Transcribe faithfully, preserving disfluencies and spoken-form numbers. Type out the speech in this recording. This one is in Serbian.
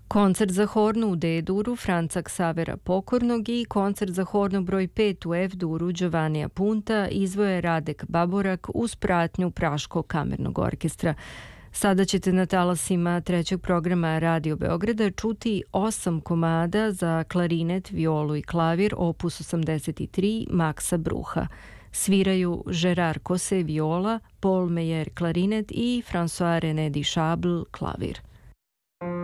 Koncert za hornu u D-duru Franca Ksavera Pokornog i koncert za hornu broj pet u F-duru Giovannija Punta izvoje Radek Baborak uz pratnju Praškog kamernog orkestra. Sada ćete na talasima trećeg programa Radio Beograda čuti osam komada za klarinet, violu i klavir opus osamdeset tri Maksa Bruha. Sviraju Gerard Cosset viola, Paul Meyer klarinet i François René Duchable klavir.